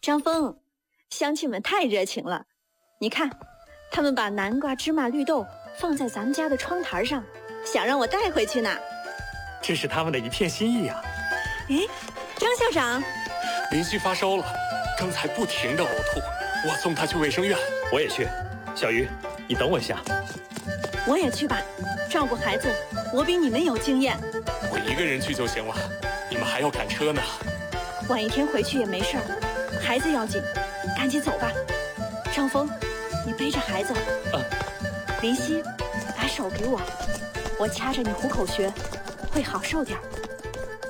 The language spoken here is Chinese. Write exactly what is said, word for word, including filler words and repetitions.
张峰，乡亲们太热情了，你看，他们把南瓜、芝麻、绿豆放在咱们家的窗台上，想让我带回去呢。 这是他们的一片心意啊！ 哎，张校长， 林夕发烧了，刚才不停的呕吐，我送他去卫生院。 我也去。小鱼，你等我一下。 我也去吧，照顾孩子，我比你们有经验。 我一个人去就行了，你们还要赶车呢。 晚一天回去也没事儿，孩子要紧，赶紧走吧。张峰，你背着孩子。 啊。 林夕，把手给我，我掐着你虎口穴，会好受点儿。